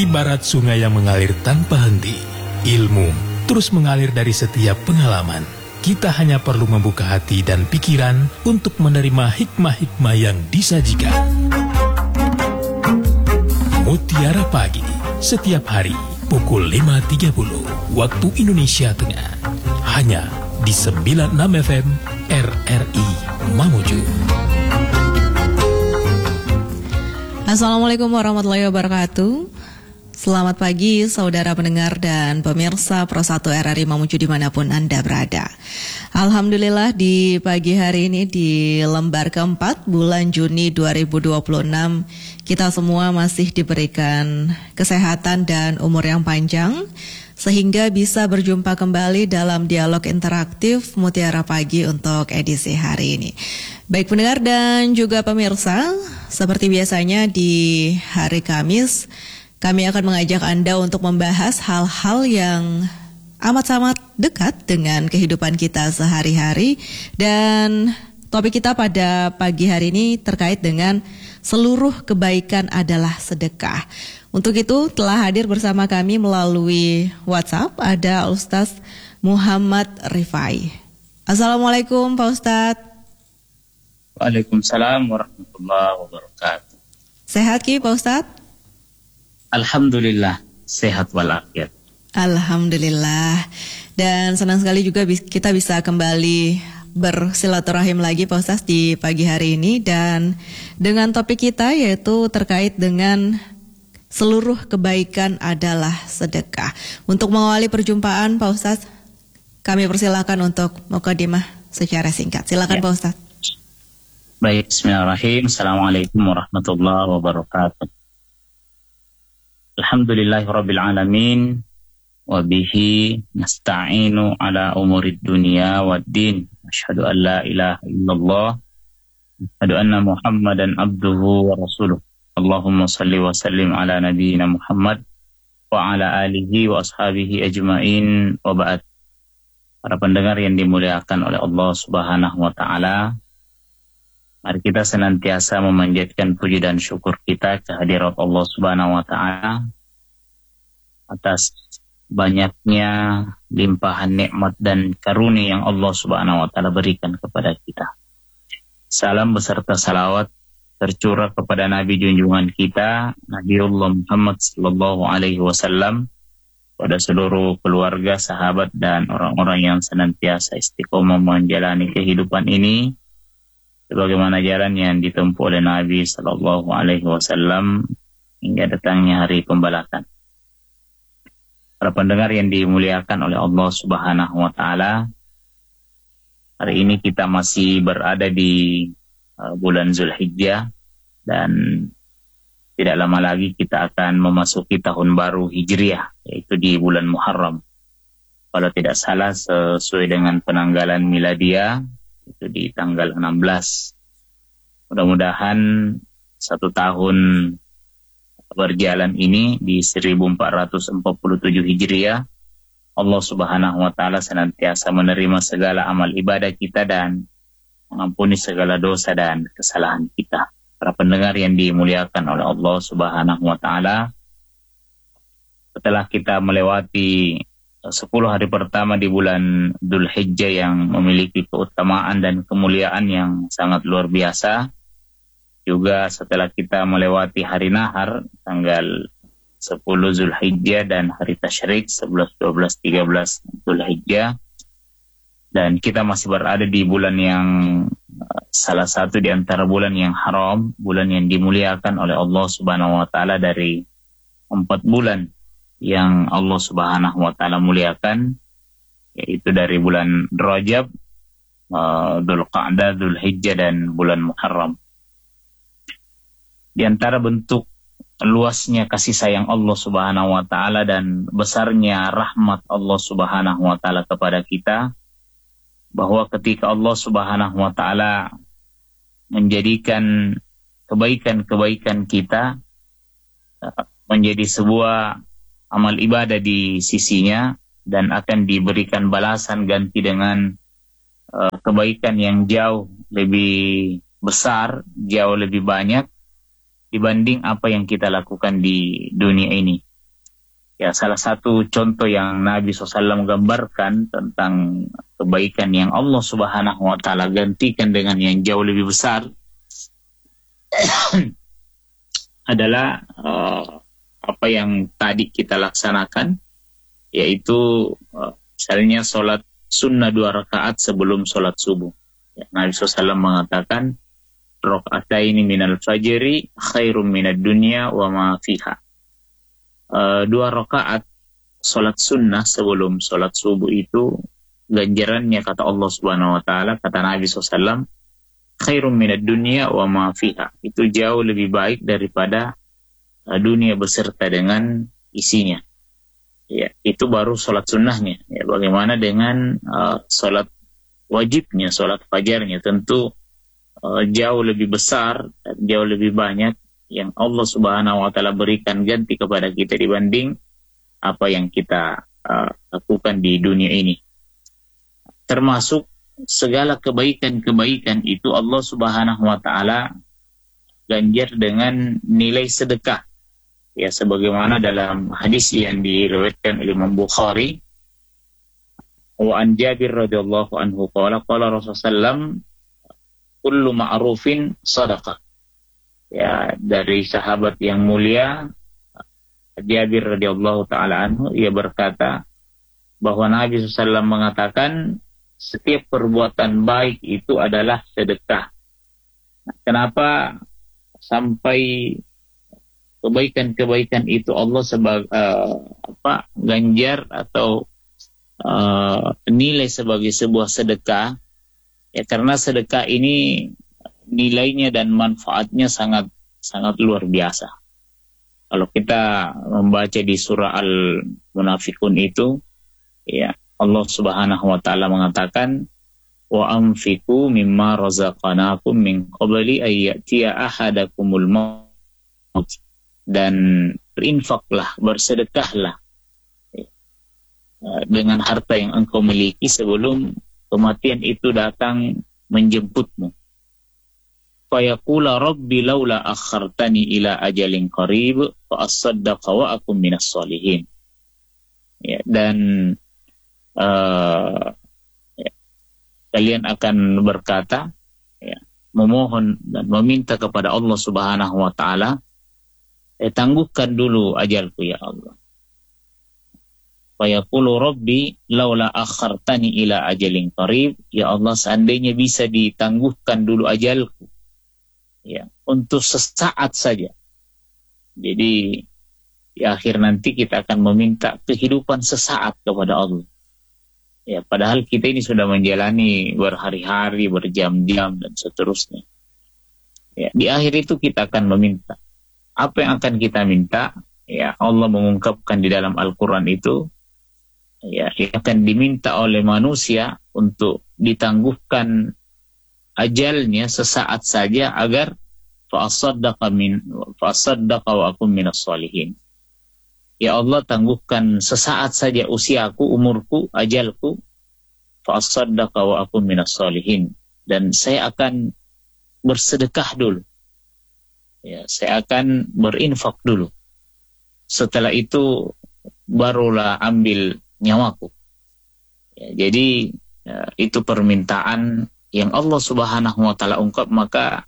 Ibarat sungai yang mengalir tanpa henti, ilmu terus mengalir dari setiap pengalaman. Kita hanya perlu membuka hati dan pikiran untuk menerima hikmah-hikmah yang disajikan. Mutiara Pagi, setiap hari pukul 5.30 waktu Indonesia Tengah. Hanya di 96 FM RRI Mamuju. Assalamualaikum warahmatullahi wabarakatuh. Selamat pagi saudara pendengar dan pemirsa Pro 1 RRI Mamuju dimanapun Anda berada. Alhamdulillah di pagi hari ini di lembar keempat bulan Juni 2026 kita semua masih diberikan kesehatan dan umur yang panjang sehingga bisa berjumpa kembali dalam dialog interaktif Mutiara Pagi untuk edisi hari ini. Baik pendengar dan juga pemirsa, seperti biasanya di hari Kamis kami akan mengajak Anda untuk membahas hal-hal yang amat-amat dekat dengan kehidupan kita sehari-hari. Dan topik kita pada pagi hari ini terkait dengan seluruh kebaikan adalah sedekah. Untuk itu telah hadir bersama kami melalui WhatsApp ada Ustaz Muhammad Rifai. Assalamualaikum Pak Ustaz. Waalaikumsalam warahmatullahi wabarakatuh. Sehat Ki Pak Ustaz? Alhamdulillah, sehat walafiat. Alhamdulillah. Dan senang sekali juga kita bisa kembali bersilaturahim lagi Pak Ustaz di pagi hari ini. Dan dengan topik kita yaitu terkait dengan seluruh kebaikan adalah sedekah. Untuk mengawali perjumpaan Pak Ustaz, kami persilakan untuk mukadimah secara singkat. Silakan Pak Ustaz. Baik, bismillahirrahmanirrahim. Assalamualaikum warahmatullahi wabarakatuh. Alhamdulillahirabbil alamin wa bihi nasta'inu ala umurid dunya waddin. Asyhadu an la ilaha illallah wa asyhadu anna Muhammadan abduhu wa rasuluh. Allahumma salli wa sallim ala nabiyyina Muhammad wa ala alihi wa ashabihi ajmain wa ba'd. Para pendengar yang dimuliakan oleh Allah Subhanahu wa taala, mari kita senantiasa memanjatkan puji dan syukur kita kehadirat Allah Subhanahu wa taala atas banyaknya limpahan nikmat dan karunia yang Allah Subhanahu wa taala berikan kepada kita. Salam beserta salawat tercurah kepada Nabi junjungan kita, Nabiullah Muhammad sallallahu alaihi wasallam, pada seluruh keluarga, sahabat dan orang-orang yang senantiasa istiqomah menjalani kehidupan ini sebagaimana jalan yang ditempuh oleh Nabi sallallahu alaihi wasallam hingga datangnya hari pembalasan. Para pendengar yang dimuliakan oleh Allah Subhanahu wa taala, hari ini kita masih berada di bulan Zulhijjah dan tidak lama lagi kita akan memasuki tahun baru Hijriah, yaitu di bulan Muharram. Kalau tidak salah sesuai dengan penanggalan miladiah itu di tanggal 16. Mudah-mudahan satu tahun berjalan ini di 1447 Hijriah, Allah Subhanahu wa taala senantiasa menerima segala amal ibadah kita dan mengampuni segala dosa dan kesalahan kita. Para pendengar yang dimuliakan oleh Allah Subhanahu wa taala, setelah kita melewati 10 hari pertama di bulan Dzulhijjah yang memiliki keutamaan dan kemuliaan yang sangat luar biasa, juga setelah kita melewati hari Nahar tanggal 10 Zulhijjah dan hari Tasyrik 11, 12, 13 Zulhijjah, dan kita masih berada di bulan yang salah satu di antara bulan yang haram, bulan yang dimuliakan oleh Allah Subhanahu wa taala dari 4 bulan yang Allah Subhanahu wa taala muliakan, yaitu dari bulan Rajab, Dzulqa'dah, Dzulhijjah dan bulan Muharram. Di antara bentuk luasnya kasih sayang Allah Subhanahu wa taala dan besarnya rahmat Allah Subhanahu wa taala kepada kita, bahwa ketika Allah Subhanahu wa taala menjadikan kebaikan-kebaikan kita menjadi sebuah amal ibadah di sisinya dan akan diberikan balasan ganti dengan kebaikan yang jauh lebih besar, jauh lebih banyak dibanding apa yang kita lakukan di dunia ini. Ya, salah satu contoh yang Nabi SAW gambarkan tentang kebaikan yang Allah Subhanahu wa Ta'ala gantikan dengan yang jauh lebih besar adalah apa yang tadi kita laksanakan, yaitu misalnya sholat sunnah 2 rakaat sebelum sholat subuh. Ya, Nabi SAW mengatakan, "Raka'ataini minal fajri khairum minad dunya wa ma fiha." 2 rakaat sholat sunnah sebelum sholat subuh itu ganjarannya, kata Allah Subhanahu wa Ta'ala, kata Nabi SAW, khairum minad dunya wa ma fiha. Itu jauh lebih baik daripada dunia beserta dengan isinya. Ya, itu baru sholat sunnahnya. Ya, bagaimana dengan sholat wajibnya, sholat fajarnya? Tentu jauh lebih besar, jauh lebih banyak yang Allah Subhanahu wa Ta'ala berikan ganti kepada kita dibanding apa yang kita lakukan di dunia ini. Termasuk segala kebaikan-kebaikan itu Allah Subhanahu wa Ta'ala ganjar dengan nilai sedekah. Ya, sebagaimana dalam hadis yang diriwayatkan oleh Imam Bukhari, wa an Jabir radhiyallahu anhu qala Rasulullah sallallahu kullu ma'rufin sadaqah. Ya, dari sahabat yang mulia Jabir radhiyallahu taala anhu, ia berkata bahwa Nabi SAW mengatakan setiap perbuatan baik itu adalah sedekah. Nah, kenapa sampai kebaikan-kebaikan itu Allah ganjar atau nilai sebagai sebuah sedekah? Ya, karena sedekah ini nilainya dan manfaatnya sangat luar biasa. Kalau kita membaca di surah Al-Munafikun itu, ya, Allah Subhanahu wa Ta'ala mengatakan, wa anfiqu mimma razaqnakum min qabli ay ya'tiya ahadakumul maut. Dan berinfaklah, bersedekahlah dengan harta yang engkau miliki sebelum kematian itu datang menjemputmu. Fayaqula rabbi laula akhartani ila ajalin qarib fa asaddaqa wa akum minas solihin. Ya, dan kalian akan berkata, ya, memohon dan meminta kepada Allah Subhanahu wa Ta'ala, tangguhkan dulu ajalku ya Allah. Fayaqulu rabbi laula akhartani ila ajalin qarib, ya Allah, seandainya bisa ditangguhkan dulu ajalku, ya, untuk sesaat saja. Jadi di akhir nanti kita akan meminta kehidupan sesaat kepada Allah. Ya, padahal kita ini sudah menjalani berhari-hari, berjam-jam dan seterusnya. Ya, di akhir itu kita akan meminta. Apa yang akan kita minta? Ya, Allah mengungkapkan di dalam Al-Quran itu, ya, yang akan diminta oleh manusia untuk ditangguhkan ajalnya sesaat saja agar fa'asaddaqa wa akum minas solihin. Ya Allah, tangguhkan sesaat saja usiaku, umurku, ajalku, fa'asaddaqa wa akum minas solihin, dan saya akan bersedekah dulu. Ya, saya akan berinfak dulu. Setelah itu barulah ambil nyawaku. Ya, jadi itu permintaan yang Allah Subhanahu wa Ta'ala ungkap. Maka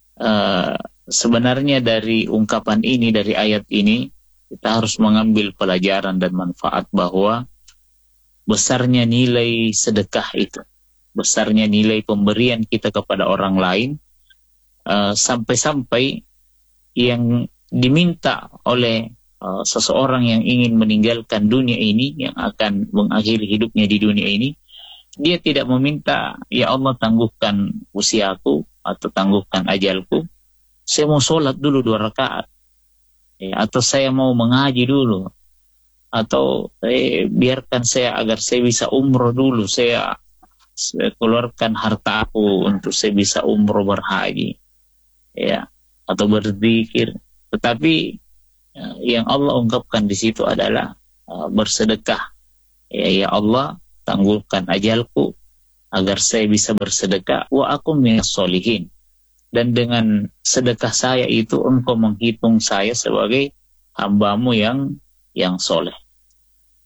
sebenarnya dari ungkapan ini, dari ayat ini, kita harus mengambil pelajaran dan manfaat bahwa besarnya nilai sedekah itu, besarnya nilai pemberian kita kepada orang lain, sampai-sampai yang diminta oleh seseorang yang ingin meninggalkan dunia ini, yang akan mengakhiri hidupnya di dunia ini, dia tidak meminta, ya Allah, tangguhkan usiaku atau tangguhkan ajalku, saya mau sholat dulu 2 rakaat, ya, atau saya mau mengaji dulu, atau biarkan saya agar saya bisa umroh dulu, saya keluarkan harta aku untuk saya bisa umroh berhaji, ya, atau berzikir. Tetapi yang Allah ungkapkan di situ adalah bersedekah. Ya Allah, tangguhkan ajalku agar saya bisa bersedekah, wa akum minas solihin. Dan dengan sedekah saya itu engkau menghitung saya sebagai hambamu yang soleh.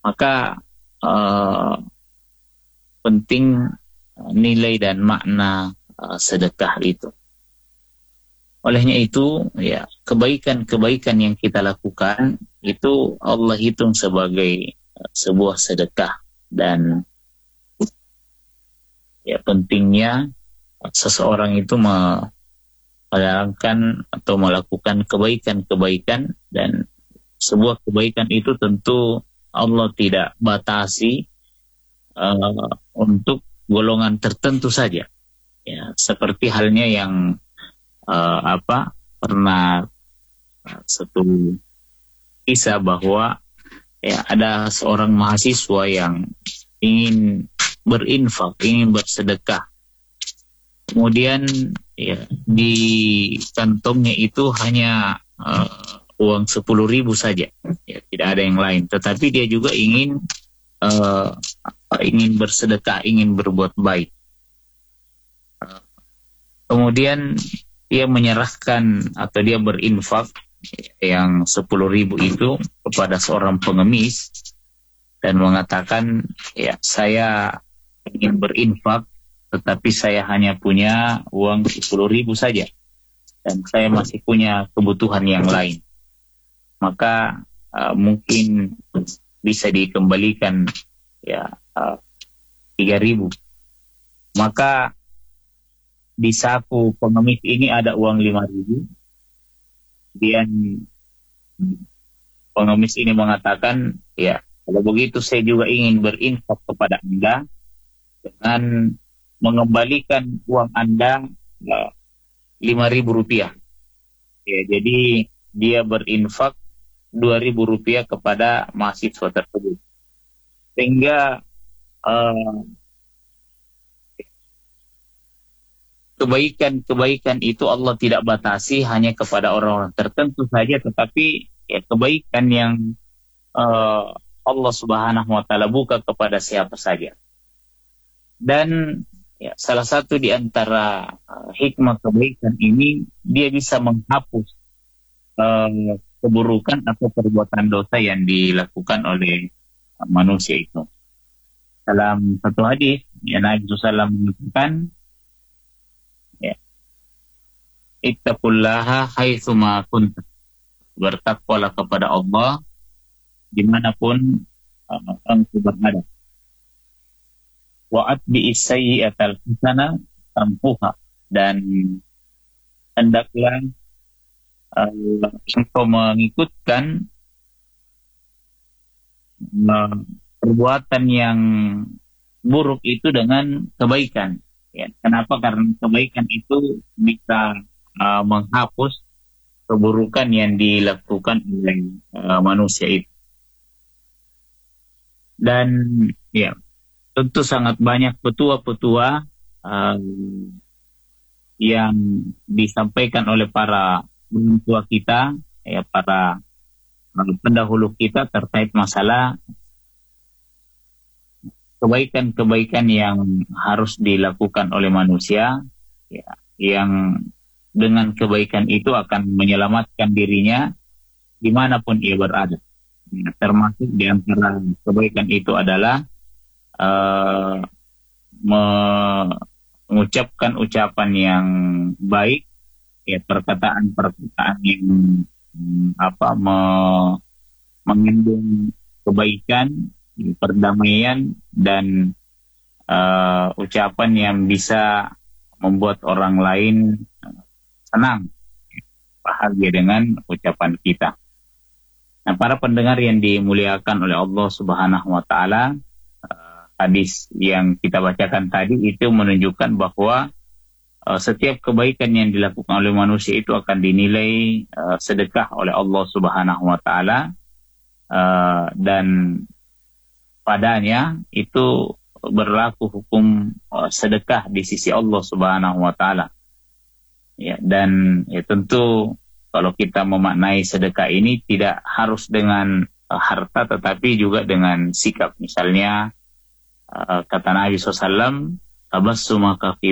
Maka penting nilai dan makna sedekah itu. Olehnya itu, ya, kebaikan-kebaikan yang kita lakukan itu Allah hitung sebagai sebuah sedekah. Dan ya, pentingnya seseorang itu menjalankan atau melakukan kebaikan-kebaikan, dan sebuah kebaikan itu tentu Allah tidak batasi untuk golongan tertentu saja. Ya, seperti halnya yang pernah satu kisah bahwa ya, ada seorang mahasiswa yang ingin berinfak, ingin bersedekah. Kemudian ya, di kantongnya itu hanya uang 10.000 saja, ya, tidak ada yang lain. Tetapi dia juga ingin bersedekah, ingin berbuat baik. Kemudian dia menyerahkan atau dia berinfak yang 10.000 itu kepada seorang pengemis dan mengatakan, ya, saya ingin berinfak, tetapi saya hanya punya uang 10.000 saja dan saya masih punya kebutuhan yang lain. Maka mungkin bisa dikembalikan, ya, 3.000. Maka di saku pengemis ini ada uang 5.000. Kemudian pengemis ini mengatakan, ya, kalau begitu saya juga ingin berinfak kepada Anda dengan mengembalikan uang Anda 5.000 rupiah. Ya, jadi dia berinfak 2.000 rupiah kepada mahasiswa tersebut. Sehingga kebaikan-kebaikan itu Allah tidak batasi hanya kepada orang-orang tertentu saja, tetapi ya, kebaikan yang Allah Subhanahu wa taala buka kepada siapa saja. Dan ya, salah satu di antara hikmah kebaikan ini, dia bisa menghapus keburukan atau perbuatan dosa yang dilakukan oleh manusia itu. Dalam satu hadis, ya, Nabi SAW mengatakan, ittaqullaha haitsuma kuntum. Bertakwalah kepada Allah dimanapun engkau berada. Wa atbi'is sayyi'atal hasanah tamhuha. Dan hendaklah engkau mengikutkan perbuatan yang buruk itu dengan kebaikan. Ya, kenapa? Karena kebaikan itu bisa menghapus keburukan yang dilakukan oleh manusia itu. Dan ya, tentu sangat banyak petua-petua yang disampaikan oleh para orang tua kita, ya, para pendahulu kita terkait masalah kebaikan-kebaikan yang harus dilakukan oleh manusia, ya, yang dengan kebaikan itu akan menyelamatkan dirinya dimanapun ia berada. Ya, termasuk di antara kebaikan itu adalah mengucapkan ucapan yang baik, ya, perkataan-perkataan yang mengandung kebaikan, perdamaian, dan ucapan yang bisa membuat orang lain senang, bahagia dengan ucapan kita. Nah, para pendengar yang dimuliakan oleh Allah Subhanahu wa taala, hadis yang kita bacakan tadi itu menunjukkan bahwa setiap kebaikan yang dilakukan oleh manusia itu akan dinilai sedekah oleh Allah Subhanahu wa taala, dan padanya itu berlaku hukum sedekah di sisi Allah Subhanahu wa taala. Ya, dan ya, tentu kalau kita memaknai sedekah ini tidak harus dengan harta, tetapi juga dengan sikap. Misalnya kata Nabi SAW, tabassumaka fi